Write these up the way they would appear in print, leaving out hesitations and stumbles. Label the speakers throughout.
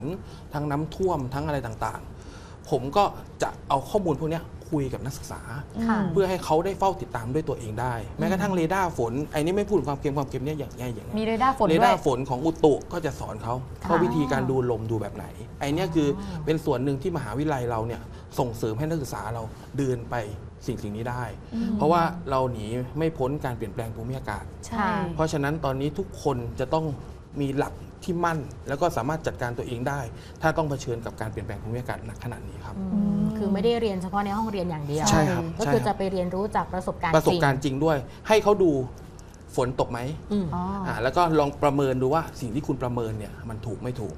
Speaker 1: ทั้งน้ำท่วมทั้งอะไรต่างๆผมก็จะเอาข้อมูลพวกนี้คุยกับนักศึกษาเพื่อให้เขาได้เฝ้าติดตามด้วยตัวเองได้แม้กระทั่งเรดาร์ฝนไอ้นี่ไม่พูดความเค็มเนี่ยอย่างไง
Speaker 2: มีเรดาร์ฝนด้วย
Speaker 1: เรดาร์ฝนของอุตุก็จะสอนเขาว่าวิธีการดูลมดูแบบไหนไอ้นี่คือเป็นส่วนหนึ่งที่มหาวิทยาลัยเราเนี่ยส่งเสริมให้นักศึกษาเราเดินไปสิ่งนี้ได้เพราะว่าเราหนีไม่พ้นการเปลี่ยนแปลงภูมิอากาศเพราะฉะนั้นตอนนี้ทุกคนจะต้องมีหลักที่มั่นแล้วก็สามารถจัดการตัวเองได้ถ้าต้องเผชิญกับการเปลี่ยนแปลงภูมิอากาศหนักขนาดนี้ครับ
Speaker 3: คือไม่ได้เรียนเฉพาะในห้องเรียนอย่างเดียว
Speaker 1: ใช่ครับ
Speaker 3: ก็คือจะไปเรียนรู้จากประสบการณ์
Speaker 1: จริงด้วยให้เขาดูฝนตกไหมแล้วก็ลองประเมินดูว่าสิ่งที่คุณประเมินเนี่ยมันถูกไม่ถูก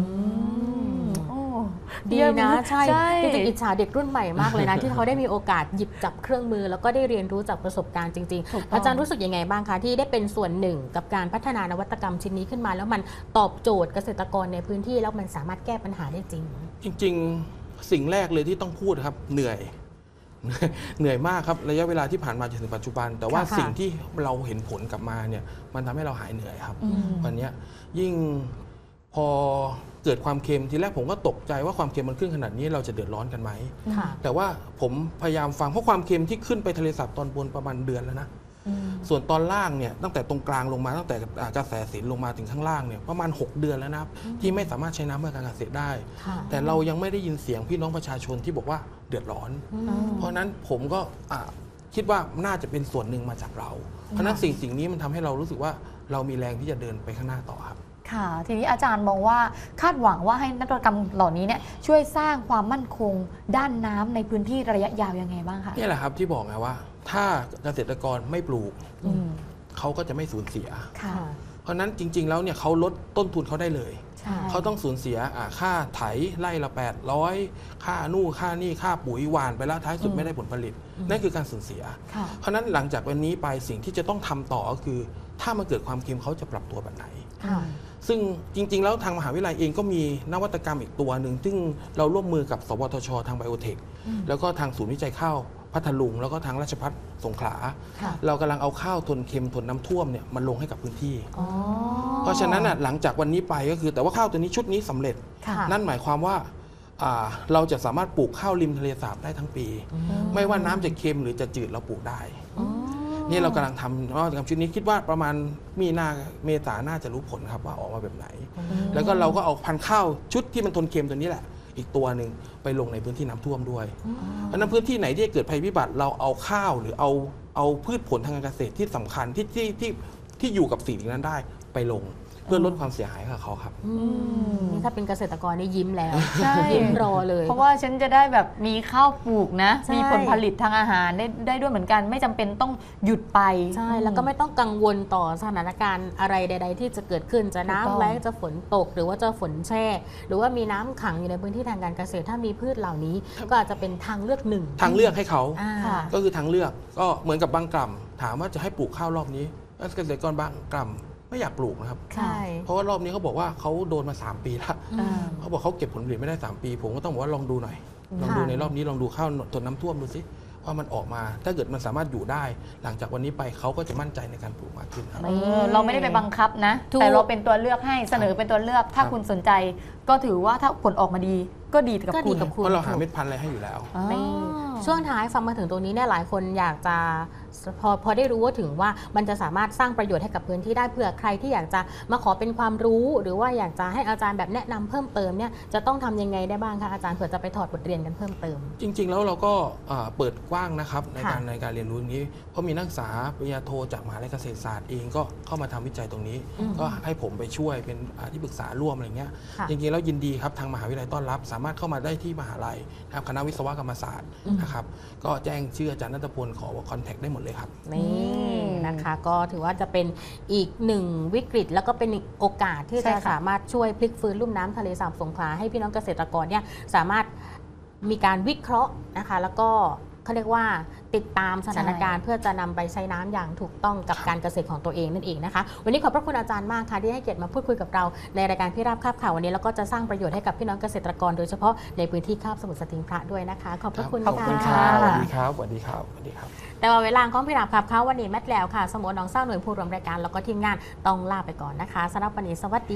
Speaker 3: ดีนะใช่จริงๆอิจฉาเด็กรุ่นใหม่มากเลยนะที่เขาได้มีโอกาสหยิบจับเครื่องมือแล้วก็ได้เรียนรู้จากประสบการณ์จริงๆอาจารย์รู้สึกยังไงบ้างคะที่ได้เป็นส่วนหนึ่งกับการพัฒนานวัตกรรมชิ้นนี้ขึ้นมาแล้วมันตอบโจทย์เกษตรกรในพื้นที่แล้วมันสามารถแก้ปัญหาได้จ
Speaker 1: ริงสิ่งแรกเลยที่ต้องพูดครับเหนื่อยมากครับระยะเวลาที่ผ่านมาจนถึงปัจจุบันแต่ว่าสิ่งที่เราเห็นผลกลับมาเนี่ยมันทำให้เราหายเหนื่อยครับวันนี้ยิ่งพอเกิดความเค็มทีแรกผมก็ตกใจว่าความเค็มมันขึ้นขนาดนี้เราจะเดือดร้อนกันไหมแต่ว่าผมพยายามฟังเพราะความเค็มที่ขึ้นไปทะเลสาบตอนบนประมาณเดือนแล้วนะส่วนตอนล่างเนี่ยตั้งแต่ตรงกลางลงมาตั้งแต่กระแสสินลงมาถึงข้างล่างเนี่ยประมาณ6 เดือนแล้วนะครับที่ไม่สามารถใช้น้ำเพื่อการเกษตรได้แต่เรายังไม่ได้ยินเสียงพี่น้องประชาชนที่บอกว่าเดือดร้อนเพราะนั้นผมก็คิดว่าน่าจะเป็นส่วนหนึ่งมาจากเราเพราะนั้นสิ่งนี้มันทำให้เรารู้สึกว่าเรามีแรงที่จะเดินไปข้างหน้าต่อครับ
Speaker 2: ค่ะทีนี้อาจารย์มองว่าคาดหวังว่าให้นวัตกรรมเหล่านี้เนี่ยช่วยสร้างความมั่นคงด้านน้ำในพื้นที่ระยะยาวยังไงบ้างคะ
Speaker 1: นี่แหละครับที่บอกไงว่าถ้าเกษตรกรไม่ปลูกเขาก็จะไม่สูญเสียเพราะนั้นจริงๆแล้วเนี่ยเขาลดต้นทุนเขาได้เลยเขาต้องสูญเสียค่าไถไร่ละ800ค่านู่ค่านี่ค่าปุ๋ยหวานไปแล้วท้ายสุดไม่ได้ผลผลิตนั่นคือการสูญเสียเพราะนั้นหลังจากวันนี้ไปสิ่งที่จะต้องทำต่อก็คือถ้ามันเกิดความเค็มเขาจะปรับตัวแบบไหนซึ่งจริงๆแล้วทางมหาวิทยาลัยเองก็มีนวัตกรรมอีกตัวหนึ่งซึ่งเราร่วมมือกับสวทชทางไบโอเทคแล้วก็ทางศูนย์วิจัยข้าวพัทลุงแล้วก็ทางราชภัฏสงขลาเรากำลังเอาข้าวทนเค็มทนน้ำท่วมเนี่ยมาลงให้กับพื้นที่เพราะฉะนั้นหลังจากวันนี้ไปก็คือแต่ว่าข้าวตัวนี้ชุดนี้สำเร็จนั่นหมายความว่าเราจะสามารถปลูกข้าวริมทะเลสาบได้ทั้งปีไม่ว่าน้ำจะเค็มหรือจะจืดเราปลูกได้นี่เรากำลังทำนวัตกรรมชุดนี้คิดว่าประมาณมีนาเมษาน่าจะรู้ผลครับว่าออกมาแบบไหนแล้วก็เราก็เอาพันธุ์ข้าวชุดที่มันทนเค็มตัวนี้แหละอีกตัวหนึ่งไปลงในพื้นที่น้ำท่วมด้วยเพราะนั้นพื้นที่ไหนที่เกิดภัยพิบัติเราเอาข้าวหรือเอาพืชผลทางการเกษตรที่สำคัญที่อยู่กับสิ่งนั้นได้ไปลงเพื่อลดความเสียหายกับเขาครับ
Speaker 3: นี่ถ้าเป็นเกษตรกรนี่ยิ้มแล้วยิ้มรอเลย
Speaker 2: เพราะว่าฉันจะได้แบบมีข้าวปลูกนะมีผลผลิตทางอาหารได้ด้วยเหมือนกันไม่จำเป็นต้องหยุดไป
Speaker 3: ใช่แล้วก็ไม่ต้องกังวลต่อสถานการณ์อะไรใดๆที่จะเกิดขึ้นจะน้ำแล้งจะฝนตกหรือว่าจะฝนแช่หรือว่ามีน้ำขังอยู่ในพื้นที่ทางการเกษตรถ้ามีพืชเหล่านี้ก็อาจจะเป็นทางเลือกหนึ่ง
Speaker 1: ทางเลือกให้เขาก็คือทางเลือกก็เหมือนกับบางกล่ำถามว่าจะให้ปลูกข้าวรอบนี้เกษตรกรบางกล่ำไม่อยากปลูกนะครับเพราะว่ารอบนี้เขาบอกว่าเขาโดนมา3 ปีแล้วเขาบอกเขาเก็บผลผลิตไม่ได้3 ปีผมก็ต้องบอกว่าลองดูหน่อยลองดูในรอบนี้ลองดูข้าวทนน้ำท่วมดูสิว่ามันออกมาถ้าเกิดมันสามารถอยู่ได้หลังจากวันนี้ไปเขาก็จะมั่นใจในการปลูกมากขึ้น
Speaker 2: เราไม่ได้ไปบังคับนะแต่เราเป็นตัวเลือกให้เสนอเป็นตัวเลือกถ้าคุณสนใจก็ถือว่าถ้าผลออกมาดีก็ดีกับคุณ
Speaker 1: เพราะเราหาเม็ดพันธุ์อะไรให้อยู่แล้ว
Speaker 3: ช่วงท้ายฟังมาถึงตรงนี้เนี่ยหลายคนอยากจะพอได้รู้ว่าถึงว่ามันจะสามารถสร้างประโยชน์ให้กับพื้นที่ได้เผื่อใครที่อยากจะมาขอเป็นความรู้หรือว่าอยากจะให้อาจารย์แบบแนะนำเพิ่มเติมเนี่ยจะต้องทำยังไงได้บ้างคะอาจารย์เผื่อจะไปถอดบทเรียนกันเพิ่มเติม
Speaker 1: จริงๆแล้วเราก็เปิดกว้างนะครับในการเรียนรู้นี้เพราะมีนักศึกษาปริญญาโทจากมหาวิทยาลัยเกษตรศาสตร์เองก็เข้ามาทำวิจัยตรงนี้ก็ให้ผมไปช่วยเป็นที่ปรึกษาร่วมอะไรเงี้ยจริงๆแล้วยินดีครับทางมหาวิทยาลัยต้อนรับสามารถเข้ามาได้ที่มหาลัยนะครับคณะวิศวกรรมศาสตร์นะครับก็แจ้งชื่ออาจารย์ณัฐพลขอคอนแทคได้หมดเลยครับ
Speaker 3: นี่นะคะก็ถือว่าจะเป็นอีกหนึ่งวิกฤตแล้วก็เป็นโอกาสที่จะสามารถช่วยพลิกฟื้นลุ่มน้ำทะเลสาบสงขลาให้พี่น้องเกษตรกรเนี่ยสามารถมีการวิเคราะห์นะคะแล้วก็เขาเรียกว่าติดตามสถานการณ์เพื่อจะนำไปใช้น้ำอย่างถูกต้องกับการเกษตรของตัวเองนั่นเองนะคะวันนี้ขอบพระคุณอาจารย์มากค่ะที่ให้เกียรติมาพูดคุยกับเราในรายการพี่ราบคาบข่าววันนี้แล้วก็จะสร้างประโยชน์ให้กับพี่น้องเกษตรกรโดยเฉพาะในพื้นที่คาบสมุทรสติงพระด้วยนะคะขอบพระคุณ
Speaker 1: ค่ะสวัสดีครับสวัสดีครับสวัสดีครับ
Speaker 3: แต่ว่าเวลาของพี่ราบคาบข่าววันนี้แมทแล้วค่ะสมโภชน้องเศร้าหน่วยผู้รวมรายการแล้วก็ทีมงานต้องลาไปก่อนนะคะสำหรับวันนี้สวัสดี